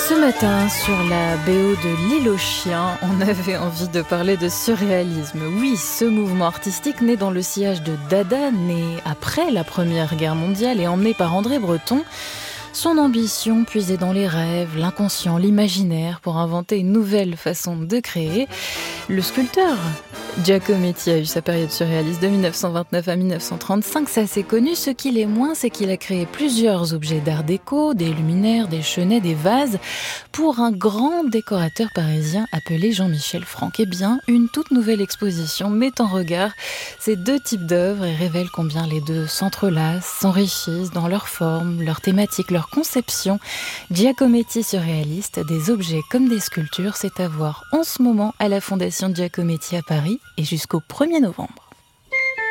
Ce matin, sur la BO de L'Île aux chiens, on avait envie de parler de surréalisme. Oui, ce mouvement artistique né dans le sillage de Dada, né après la Première Guerre mondiale et emmené par André Breton. Son ambition, puisée dans les rêves, l'inconscient, l'imaginaire, pour inventer une nouvelle façon de créer. Le sculpteur Giacometti a eu sa période surréaliste de 1929 à 1935, c'est assez connu. Ce qu'il est moins, c'est qu'il a créé plusieurs objets d'art déco, des luminaires, des chenets, des vases, pour un grand décorateur parisien appelé Jean-Michel Franck. Eh bien, une toute nouvelle exposition met en regard ces deux types d'œuvres et révèle combien les deux s'entrelacent, s'enrichissent dans leur forme, leur thématique, leur conception. Giacometti surréaliste, des objets comme des sculptures, c'est à voir en ce moment à la Fondation Giacometti à Paris et jusqu'au 1er novembre.